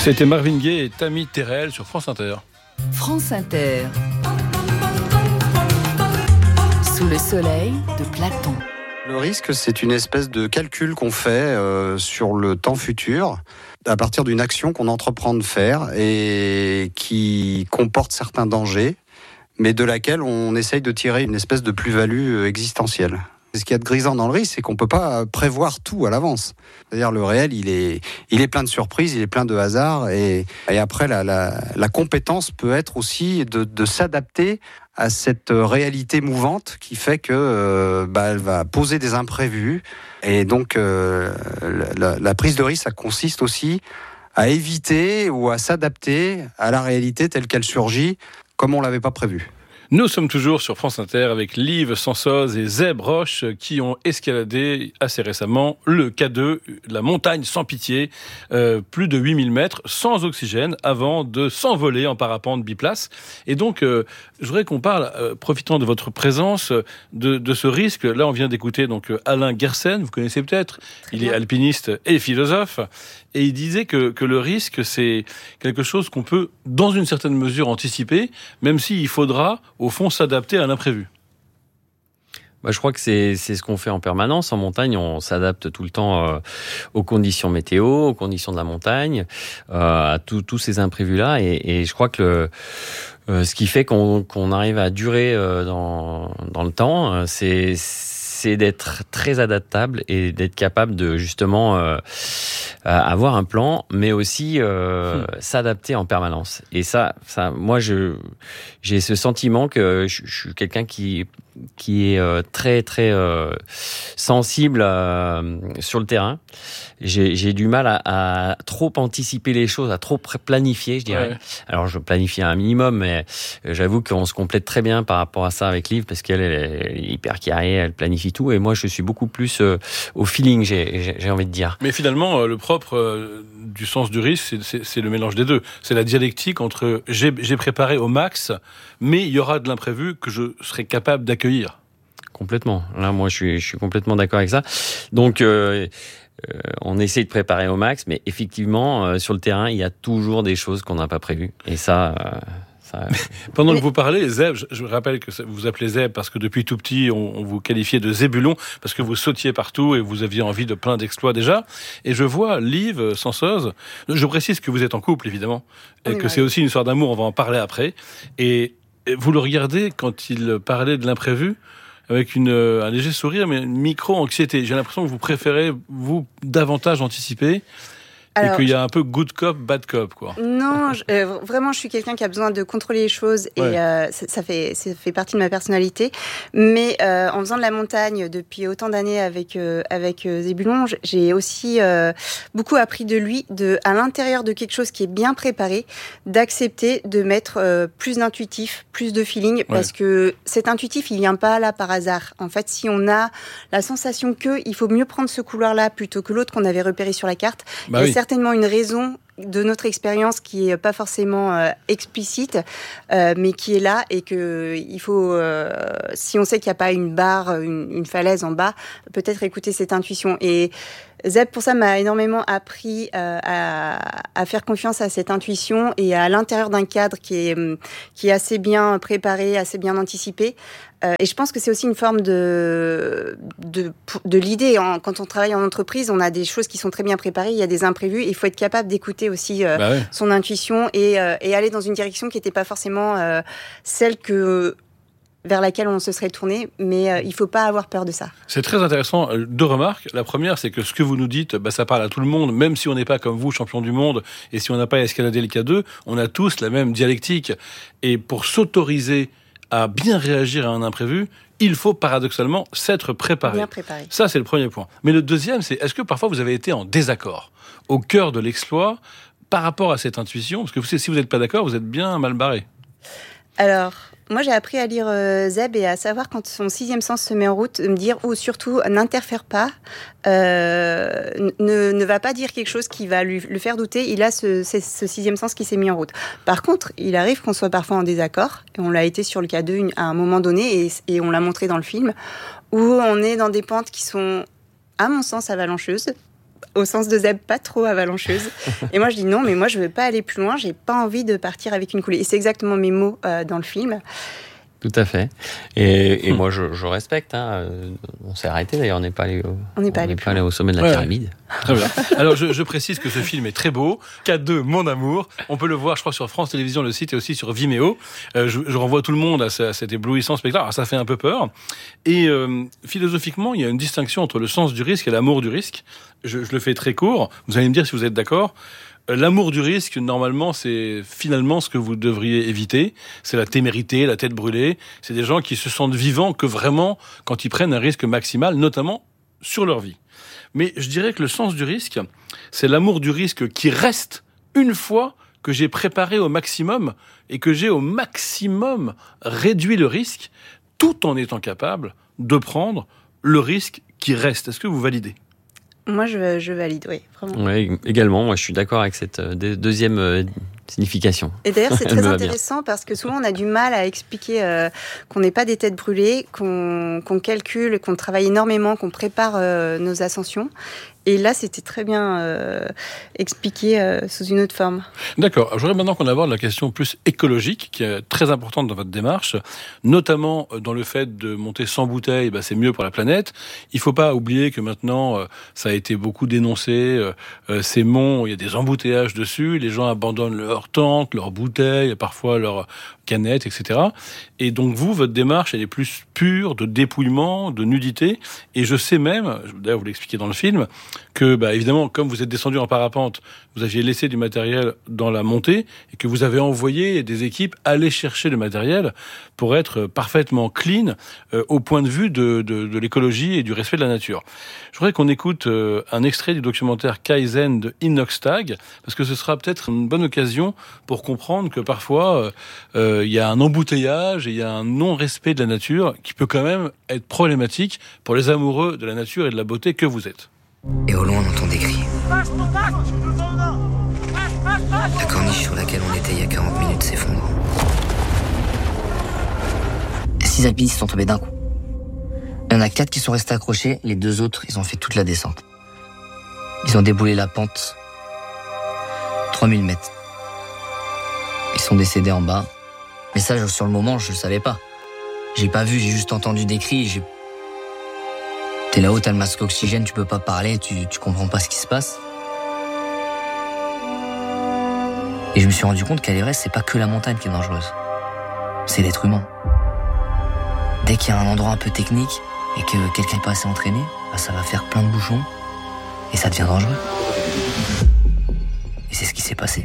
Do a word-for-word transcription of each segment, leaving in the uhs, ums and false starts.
C'était Marvin Gaye et Tammy Terrell sur France Inter. France Inter. Sous le soleil de Platon. Le risque, c'est une espèce de calcul qu'on fait euh, sur le temps futur à partir d'une action qu'on entreprend de faire et qui comporte certains dangers, mais de laquelle on essaye de tirer une espèce de plus-value existentielle. Ce qu'il y a de grisant dans le risque, c'est qu'on ne peut pas prévoir tout à l'avance. C'est-à-dire le réel, il est, il est plein de surprises, il est plein de hasards. Et, et après, la, la, la compétence peut être aussi de, de s'adapter à cette réalité mouvante qui fait que euh, bah, elle va poser des imprévus. Et donc, euh, la, la prise de risque, ça consiste aussi à éviter ou à s'adapter à la réalité telle qu'elle surgit, comme on ne l'avait pas prévu. Nous sommes toujours sur France Inter avec Liv Sansoz et Zeb Roche qui ont escaladé assez récemment le K deux, la montagne sans pitié, euh, plus de huit mille mètres, sans oxygène, avant de s'envoler en parapente biplace. Et donc, euh, je voudrais qu'on parle, euh, profitant de votre présence, de, de ce risque. Là, on vient d'écouter donc Alain Gersen, vous connaissez peut-être, il est alpiniste et philosophe, et il disait que, que le risque, c'est quelque chose qu'on peut, dans une certaine mesure, anticiper, même s'il faudra au fond, s'adapter à l'imprévu. Bah, je crois que c'est, c'est ce qu'on fait en permanence. En montagne, on s'adapte tout le temps euh, aux conditions météo, aux conditions de la montagne, euh, à tous ces imprévus-là. Et, et je crois que le, euh, ce qui fait qu'on, qu'on arrive à durer euh, dans, dans le temps, euh, c'est, c'est d'être très adaptable et d'être capable de justement euh, avoir un plan, mais aussi euh, hmm. s'adapter en permanence. Et ça, ça, moi, je, j'ai ce sentiment que je, je suis quelqu'un qui qui est euh, très très euh, sensible euh, sur le terrain. J'ai, j'ai du mal à, à trop anticiper les choses, à trop planifier, je dirais. Ouais. Alors, je planifie un minimum, mais j'avoue qu'on se complète très bien par rapport à ça avec Liv, parce qu'elle elle est hyper carrée, elle planifie tout, et moi, je suis beaucoup plus euh, au feeling, j'ai, j'ai, j'ai envie de dire. Mais finalement, le propre euh, du sens du risque, c'est, c'est, c'est le mélange des deux. C'est la dialectique entre j'ai, j'ai préparé au max, mais il y aura de l'imprévu que je serai capable d'accueillir. Complètement. Là, moi, je suis, je suis complètement d'accord avec ça. Donc, euh, euh, on essaie de préparer au max, mais effectivement, euh, sur le terrain, il y a toujours des choses qu'on n'a pas prévues. Et ça... Euh, ça... Pendant que vous parlez, Zeb, je, je rappelle que vous vous appelez Zeb parce que depuis tout petit, on, on vous qualifiait de Zébulon, parce que vous sautiez partout et vous aviez envie de plein d'exploits déjà. Et je vois Liv Sansoz, je précise que vous êtes en couple, évidemment, et oui, que ouais. c'est aussi une histoire d'amour, on va en parler après. Et, et vous le regardez quand il parlait de l'imprévu, avec une, un léger sourire, mais une micro-anxiété. J'ai l'impression que vous préférez, vous, davantage anticiper. Alors, et qu'il y a un peu good cop, bad cop, quoi. Non, je, euh, vraiment, je suis quelqu'un qui a besoin de contrôler les choses et ouais. euh, ça, ça, fait, ça fait partie de ma personnalité. Mais euh, en faisant de la montagne depuis autant d'années avec, euh, avec euh, Zébulon, j'ai aussi euh, beaucoup appris de lui, de, à l'intérieur de quelque chose qui est bien préparé, d'accepter de mettre euh, plus d'intuitif, plus de feeling, ouais. parce que cet intuitif, il vient pas là par hasard. En fait, si on a la sensation qu'il faut mieux prendre ce couloir-là plutôt que l'autre qu'on avait repéré sur la carte, bah oui. certainement une raison de notre expérience qui est pas forcément euh, explicite, euh, mais qui est là et que il faut, euh, si on sait qu'il n'y a pas une barre, une, une falaise en bas, peut-être écouter cette intuition. Et Zeb, pour ça, m'a énormément appris euh, à, à faire confiance à cette intuition et à l'intérieur d'un cadre qui est, qui est assez bien préparé, assez bien anticipé. Euh, et je pense que c'est aussi une forme de, de, de l'idée. En, quand on travaille en entreprise, on a des choses qui sont très bien préparées, il y a des imprévus, et il faut être capable d'écouter aussi euh, bah ouais. son intuition et, euh, et aller dans une direction qui n'était pas forcément euh, celle que... vers laquelle on se serait tourné, mais euh, il ne faut pas avoir peur de ça. C'est très intéressant. Deux remarques. La première, c'est que ce que vous nous dites, bah, ça parle à tout le monde, même si on n'est pas comme vous, champion du monde, et si on n'a pas escaladé le K deux, on a tous la même dialectique. Et pour s'autoriser à bien réagir à un imprévu, il faut paradoxalement s'être préparé. Bien préparé. Ça, c'est le premier point. Mais le deuxième, c'est est-ce que parfois vous avez été en désaccord au cœur de l'exploit par rapport à cette intuition ? Parce que si vous n'êtes pas d'accord, vous êtes bien mal barré. Alors... moi, j'ai appris à lire euh, Zeb et à savoir quand son sixième sens se met en route, me dire, ou surtout, n'interfère pas, euh, ne, ne va pas dire quelque chose qui va lui, le faire douter. Il a ce, ce, ce sixième sens qui s'est mis en route. Par contre, il arrive qu'on soit parfois en désaccord, et on l'a été sur le K deux à un moment donné, et, et on l'a montré dans le film, où on est dans des pentes qui sont, à mon sens, avalancheuses, au sens de Zeb, pas trop avalancheuse. Et moi, je dis non, mais moi, je veux pas aller plus loin. J'ai pas envie de partir avec une coulée. Et c'est exactement mes mots euh, dans le film. Tout à fait. Et, et moi, je, je respecte. Hein. On s'est arrêté d'ailleurs. On n'est pas allé au, on n'est pas, allé, pas allé au sommet de la ouais, pyramide. Très bien. Alors, je, je précise que ce film est très beau. K deux, Mon Amour. On peut le voir, je crois, sur France Télévisions, le site, et aussi sur Vimeo. Euh, je, je renvoie tout le monde à, ce, à cet éblouissant spectacle. Alors, ça fait un peu peur. Et euh, philosophiquement, il y a une distinction entre le sens du risque et l'amour du risque. Je, je le fais très court. Vous allez me dire si vous êtes d'accord. L'amour du risque, normalement, c'est finalement ce que vous devriez éviter. C'est la témérité, la tête brûlée. C'est des gens qui se sentent vivants que vraiment quand ils prennent un risque maximal, notamment sur leur vie. Mais je dirais que le sens du risque, c'est l'amour du risque qui reste une fois que j'ai préparé au maximum et que j'ai au maximum réduit le risque, tout en étant capable de prendre le risque qui reste. Est-ce que vous validez ? Moi, je, je valide, oui, vraiment. Oui, également. Moi, je suis d'accord avec cette euh, deuxième euh, signification. Et d'ailleurs, c'est très intéressant parce que souvent, on a du mal à expliquer euh, qu'on n'est pas des têtes brûlées, qu'on, qu'on calcule, qu'on travaille énormément, qu'on prépare euh, nos ascensions. Et là, c'était très bien euh, expliqué euh, sous une autre forme. D'accord. Je voudrais maintenant qu'on aborde la question plus écologique, qui est très importante dans votre démarche, notamment dans le fait de monter sans bouteille, bah, c'est mieux pour la planète. Il ne faut pas oublier que maintenant, euh, ça a été beaucoup dénoncé, euh, euh, ces monts, il y a des embouteillages dessus, les gens abandonnent leurs tentes, leurs bouteilles, parfois leurs canettes, et cetera. Et donc vous, votre démarche, elle est plus pure de dépouillement, de nudité. Et je sais même, d'ailleurs vous l'expliquez dans le film, que, bah, évidemment, comme vous êtes descendu en parapente, vous aviez laissé du matériel dans la montée et que vous avez envoyé des équipes aller chercher le matériel pour être parfaitement clean euh, au point de vue de, de, de l'écologie et du respect de la nature. Je voudrais qu'on écoute euh, un extrait du documentaire Kaizen de Inoxtag, parce que ce sera peut-être une bonne occasion pour comprendre que parfois, il euh, y a un embouteillage et il y a un non-respect de la nature qui peut quand même être problématique pour les amoureux de la nature et de la beauté que vous êtes. Et au loin, on entend des cris. La corniche sur laquelle on était il y a quarante minutes s'effondre. Six alpinistes sont tombés d'un coup. Il y en a quatre qui sont restés accrochés, les deux autres, ils ont fait toute la descente. Ils ont déboulé la pente. trois mille mètres. Ils sont décédés en bas. Mais ça, sur le moment, je le savais pas. J'ai pas vu, j'ai juste entendu des cris, j'ai... T'es là-haut, t'as le masque oxygène, tu peux pas parler, tu, tu comprends pas ce qui se passe. Et je me suis rendu compte qu'à l'Everest, c'est pas que la montagne qui est dangereuse. C'est l'être humain. Dès qu'il y a un endroit un peu technique et que quelqu'un n'est pas assez entraîné, bah ça va faire plein de bouchons et ça devient dangereux. Et c'est ce qui s'est passé.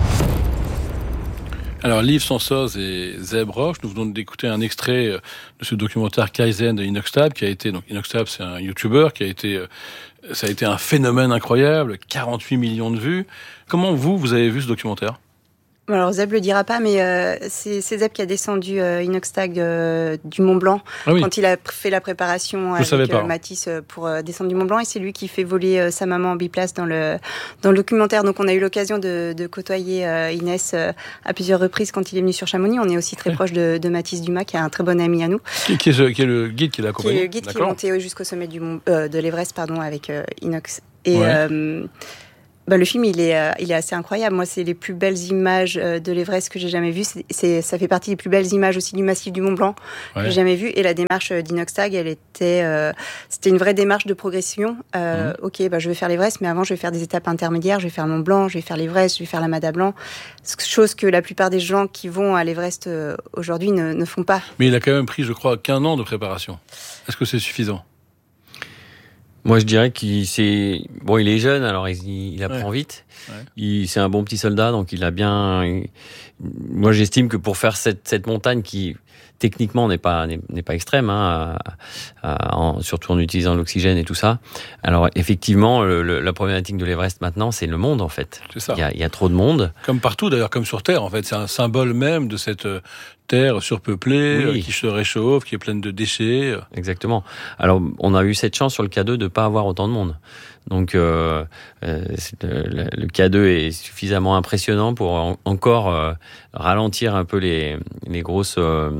Alors, Liv Sansoz et Zeb Roche, nous venons d'écouter un extrait de ce documentaire Kaizen de Inoxtag, qui a été, donc Inoxtag, c'est un YouTuber qui a été, ça a été un phénomène incroyable, quarante-huit millions de vues. Comment vous, vous avez vu ce documentaire ? Alors Zeb le dira pas, mais euh, c'est, c'est Zeb qui a descendu euh, Inoxtag euh, du Mont Blanc ah oui. quand il a fait la préparation Je avec euh, Mathis pour euh, descendre du Mont Blanc, et c'est lui qui fait voler euh, sa maman en biplace dans le dans le documentaire. Donc on a eu l'occasion de, de côtoyer euh, Inès euh, à plusieurs reprises quand il est venu sur Chamonix. On est aussi très oui. proche de, de Mathis Dumas, qui est un très bon ami à nous. Qui, qui, est, ce, qui est le guide qui l'a accompagné. Qui est le guide D'accord. qui est monté jusqu'au sommet du Mont, euh, de l'Everest, pardon, avec euh, Inox. Et ouais. euh, Bah, le film, il est, euh, il est assez incroyable. Moi, c'est les plus belles images euh, de l'Everest que j'ai jamais vues. C'est, c'est, ça fait partie des plus belles images aussi du massif du Mont Blanc ouais. que j'ai jamais vues. Et la démarche d'Inoxtag, elle était, euh, c'était une vraie démarche de progression. Euh, mmh. Ok, bah, je vais faire l'Everest, mais avant, je vais faire des étapes intermédiaires. Je vais faire le Mont Blanc, je vais faire l'Everest, je vais faire la Mada Blanc. Chose que la plupart des gens qui vont à l'Everest euh, aujourd'hui ne, ne font pas. Mais il a quand même pris, je crois, qu'un an de préparation. Est-ce que c'est suffisant ? Moi, je dirais qu'il c'est bon. Il est jeune, alors il, il apprend ouais. vite. Ouais. Il, c'est un bon petit soldat, donc il a bien. Il... Moi, j'estime que pour faire cette, cette montagne qui techniquement n'est pas n'est, n'est pas extrême, hein, à, à, en, surtout en utilisant l'oxygène et tout ça. Alors effectivement, le, le, la problématique de l'Everest maintenant, c'est le monde en fait. C'est ça. Il y a, il y a trop de monde. Comme partout, d'ailleurs, comme sur Terre, en fait, c'est un symbole même de cette terre surpeuplée, oui. qui se réchauffe, qui est pleine de déchets. Exactement. Alors, on a eu cette chance sur le K deux de pas avoir autant de monde. Donc, euh, euh, le, le K deux est suffisamment impressionnant pour en, encore euh, ralentir un peu les, les grosses euh,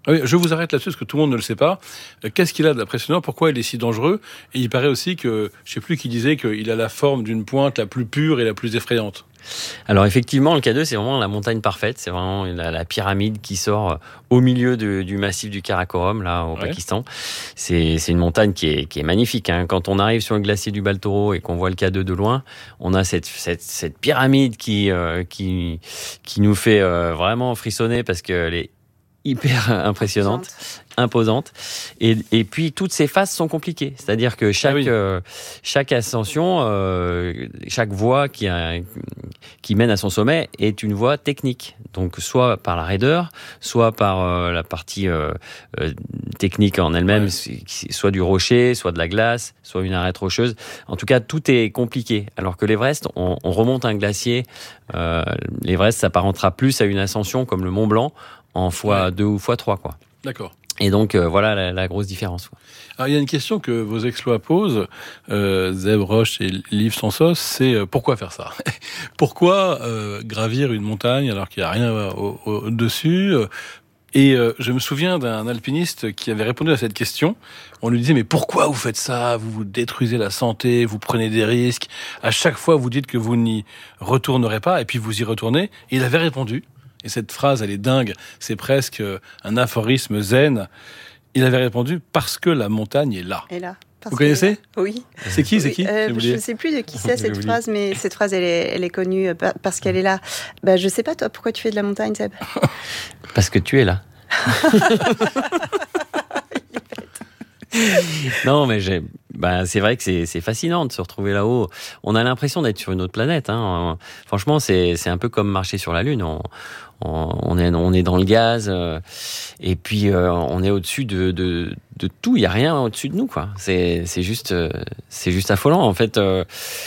Oui, je vous arrête là-dessus parce que tout le monde ne le sait pas. Qu'est-ce qu'il a d'impressionnant? Pourquoi il est si dangereux? Et il paraît aussi que, je ne sais plus qui disait qu'il a la forme d'une pointe la plus pure et la plus effrayante. Alors effectivement, le K deux, c'est vraiment la montagne parfaite. C'est vraiment la, la pyramide qui sort au milieu de, du massif du Karakorum, là, au ouais. Pakistan. C'est, c'est une montagne qui est, qui est magnifique. Hein. Quand on arrive sur le glacier du Baltoro et qu'on voit le K deux de loin, on a cette, cette, cette pyramide qui, euh, qui, qui nous fait euh, vraiment frissonner parce qu'elle est hyper impressionnante, imposante. Et, et puis, toutes ces phases sont compliquées. C'est-à-dire que chaque, ah oui. euh, chaque ascension, euh, chaque voie qui, a, qui mène à son sommet est une voie technique. Donc, soit par la raideur, soit par euh, la partie euh, euh, technique en elle-même, ouais. soit du rocher, soit de la glace, soit une arête rocheuse. En tout cas, tout est compliqué. Alors que l'Everest, on, on remonte un glacier. Euh, L'Everest s'apparentera plus à une ascension comme le Mont Blanc, en fois deux ou fois trois, quoi. D'accord. Et donc, euh, voilà la, la grosse différence, quoi. Alors, il y a une question que vos exploits posent, euh, Zeb Roche et Liv Sansos, c'est euh, pourquoi faire ça? Pourquoi euh, gravir une montagne alors qu'il n'y a rien au, au, au-dessus? Et euh, je me souviens d'un alpiniste qui avait répondu à cette question. On lui disait, mais pourquoi vous faites ça? Vous vous détruisez la santé, vous prenez des risques. À chaque fois, vous dites que vous n'y retournerez pas, et puis vous y retournez. Et il avait répondu. Et cette phrase, elle est dingue, c'est presque un aphorisme zen. Il avait répondu « parce que la montagne est là ». Et là. Vous connaissez? Oui. C'est qui, c'est oui. qui euh, Je ne sais plus de qui c'est cette phrase, mais cette phrase, elle est, elle est connue parce qu'elle est là. Bah, je ne sais pas, toi, pourquoi tu fais de la montagne, Seb? Parce que tu es là. Non, mais j'ai... Bah, c'est vrai que c'est, c'est fascinant de se retrouver là-haut. On a l'impression d'être sur une autre planète. Hein. Franchement, c'est, c'est un peu comme marcher sur la Lune. On, on, on, est, on est dans le gaz, euh, et puis euh, on est au-dessus de, de, de tout. Il n'y a rien au-dessus de nous, quoi. C'est, c'est, juste, euh, c'est juste affolant. En fait, euh,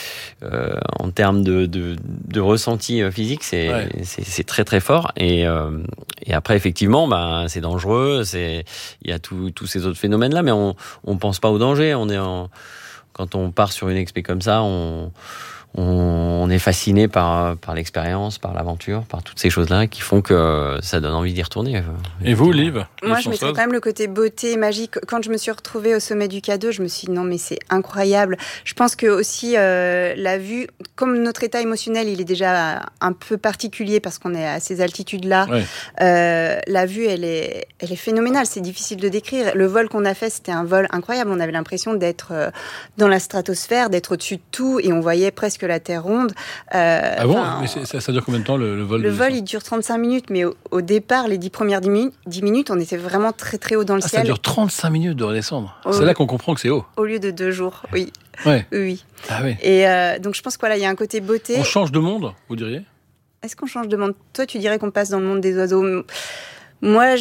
euh, en termes de, de, de ressenti physique, c'est, ouais. c'est, c'est très très fort. Et, euh, et après, effectivement, bah, c'est dangereux. C'est, il y a tous ces autres phénomènes-là, mais on ne pense pas au danger. On est en Quand on part sur une expé comme ça, on, on, on est fasciné par, par l'expérience, par l'aventure, par toutes ces choses-là qui font que ça donne envie d'y retourner. Et vous, Liv? Moi, je mettrais quand même le côté beauté, magique. Quand je me suis retrouvée au sommet du K deux, je me suis dit non, mais c'est incroyable. Je pense que aussi euh, la vue, comme notre état émotionnel, il est déjà un peu particulier parce qu'on est à ces altitudes-là. Ouais. Euh, la vue, elle est, elle est phénoménale. C'est difficile de décrire. Le vol qu'on a fait, c'était un vol incroyable. On avait l'impression d'être euh, dans la stratosphère, d'être au-dessus de tout, et on voyait presque la Terre ronde. Euh, ah bon? Mais ça, ça dure combien de temps, le, le vol? Le vol, il dure trente-cinq minutes, mais au, au départ, les dix premières dix minutes, on était vraiment très très haut dans le ah, ciel. Ça dure trente-cinq minutes de redescendre. Au, c'est là qu'on comprend que c'est haut. Au lieu de deux jours, oui. Ouais. Oui. Ah oui. Et euh, donc je pense qu'il voilà, y a un côté beauté. On change de monde, vous diriez? Est-ce qu'on change de monde? Toi, tu dirais qu'on passe dans le monde des oiseaux. Moi,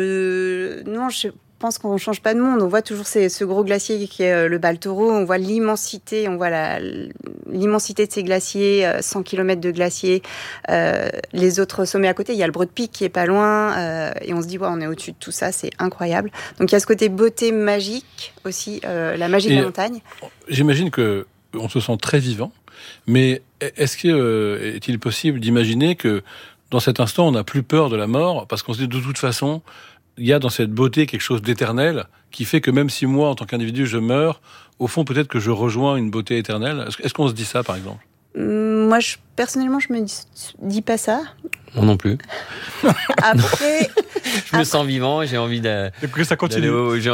je... Non, je... Je pense qu'on ne change pas de monde. On voit toujours ces, ce gros glacier qui est le Baltoro. On voit l'immensité, on voit la, l'immensité de ces glaciers, cent kilomètres de glaciers. Euh, les autres sommets à côté, il y a le Broad Peak qui est pas loin. Euh, et on se dit, ouais, on est au-dessus de tout ça, c'est incroyable. Donc il y a ce côté beauté magique aussi, euh, la magie et de la montagne. J'imagine qu'on se sent très vivant. Mais est-ce qu'il euh, est-il possible d'imaginer que dans cet instant, on n'a plus peur de la mort parce qu'on se dit de toute façon, il y a dans cette beauté quelque chose d'éternel qui fait que même si moi, en tant qu'individu, je meurs, au fond, peut-être que je rejoins une beauté éternelle. Est-ce qu'on se dit ça, par exemple? Moi, je, personnellement, je me dis, dis pas ça. Moi non plus. Après... je me sens vivant et j'ai envie de... Et que ça continue.